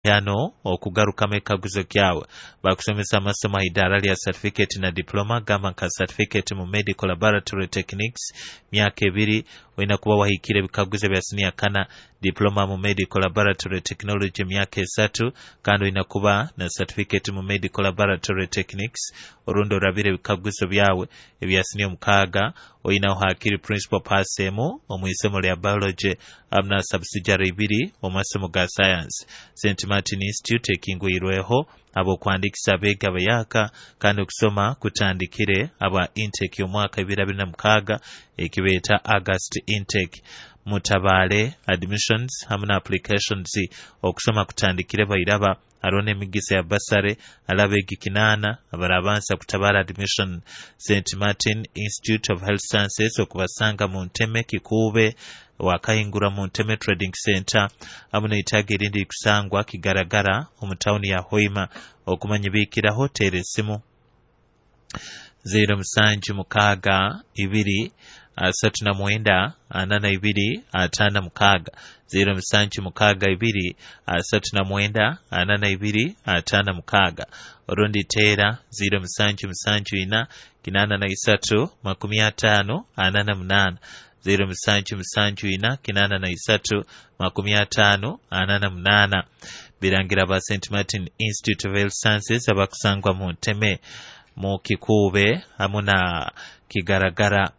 yano okugarukamu ekaguzo kyabwe bakusomesa amasomo idara lya certificate na diploma gamba nka certificate mu medical laboratory techniques myaka 2 wina kuba wahikire ebikaguzo bya senior kana diploma mu medical laboratory technology myaka 3 kandi wina kuba na certificate mu medical laboratory techniques orundo rabire ebikaguzo byawe ebya senior 6 oyina uhakiri principal pass emu omuisomo lya biology amna subsidiary 2 omasomo ga science St. Martin Institute ekingwirweho abo kwandikisa bega bayaka kandi okusoma kutandikire aba intake y'omwaka 2026 ekibeta August intake mutabale admissions hamna applications okusoma kutandikire bayiraba arone emigisa ya basare alabegi kinana abarabansa kutabala admission St. Martin Institute of Health Sciences okubasanga mu Nteme Kikube wakayingura mu Nteme Trading Center amuna itage irindi kusangwa kigaragara omutawuni ya Hoima okumanyibikira hotel esimu 0762 39 42 56 0762 39 42 56 orundi tera 0774 83 58 88 0774 83 58 88 birangira ba St. Martin Institute of Health Sciences abakusangwa mu Nteme mu Kikube hamuna kigaragara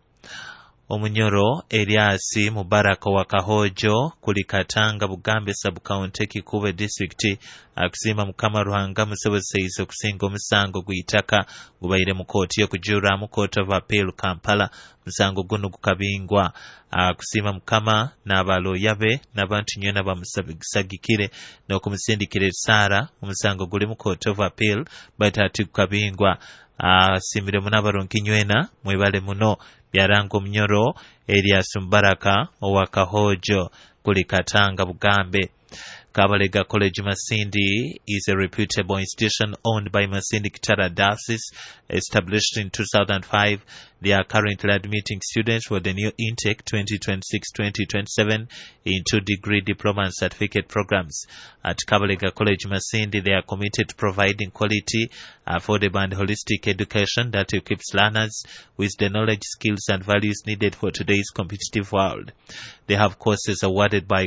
Omunyoro Eliasi Mubaraka wa Kahojo kuli Katanga Bugambe sub-county Kikube district akusima Mukama Ruhanga musoboseizo kusinga omusango gwitaka gubaire mu kooti yo kujura mu Court of Appeal Kampala musango guno gukabingwa akusima Mukama n'abaloyabe n'abantu nyona bamusagikire n'okumusindikire Sara omusango guli mu Court of Appeal batati kukabingwa simire munabaronki nywena mwebale muno byarango Munyoro Elias Mubaraka owa Kahojo kuli Katanga Bugambe. Kabalega College Masindi is a reputable institution owned by Masindi Kitara Diocese, established in 2005. They are currently admitting students for the new intake 2026-2027 in 2-degree diploma and certificate programs. At Kabalega College Masindi, they are committed to providing quality, affordable and holistic education that equips learners with the knowledge, skills and values needed for today's competitive world. They have courses awarded by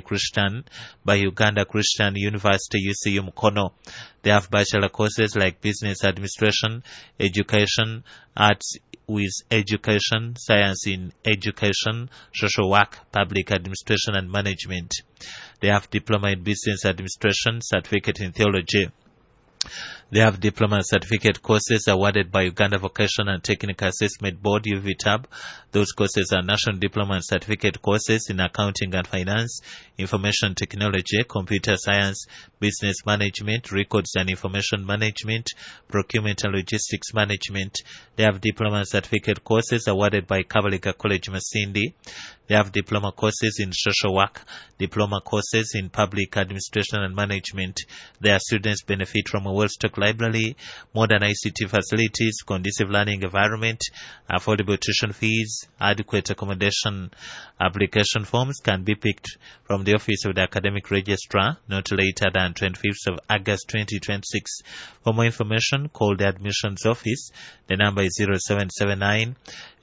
Uganda Christian University UCU Mukono. They have bachelor courses like business administration, education, arts with education, science in education, social work, public administration and management. They have diploma in business administration, certificate in theology. They have diploma and certificate courses awarded by Uganda Vocational and Technical Assessment Board UVTAB. Those courses are national diploma and certificate courses in accounting and finance, information technology, computer science, business management, records and information management, procurement and logistics management. They have diploma and certificate courses awarded by Kabalega College Masindi. They have diploma courses in social work, diploma courses in public administration and management. Their students benefit from a well-stocked library, modern ICT facilities, conducive learning environment, affordable tuition fees, adequate accommodation. Application forms can be picked from the office of the academic registrar not later than 25th of August 2026. For more information, call the admissions office. The number is 0779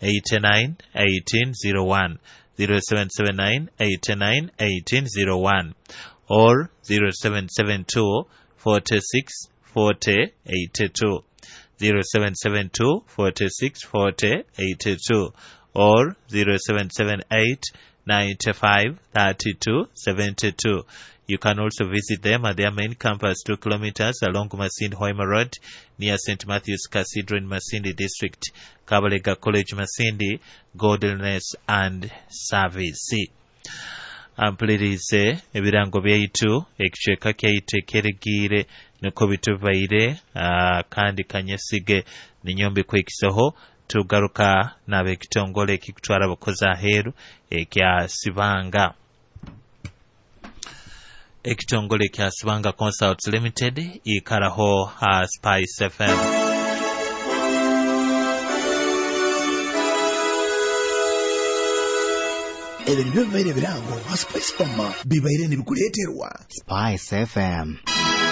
89 1801. 0779 89 1801 or 0772 46 40 82. 0772 46 40 82 or 0778 95 32 72. You can also visit them at their main campus 2 kilometers along Masindi Hoima Road near St. Matthew's Cathedral in Masindi District. Kabalega College Masindi, Godliness and Service. Ampulirize ebirango byaitu ekicweka kyaitu ekeregire nuko bituvaire kandi kanyesige ninyombi kwekisoho tugaruka n'abekitongole ekikutwara abakozi aheru ekya Sibanga. Ekitongole kya Sibanga Consults Limited ikaraho Spice FM. ebyo nibyo bibaire birango Spice FM bibaire nibikuleeterwa Spice FM.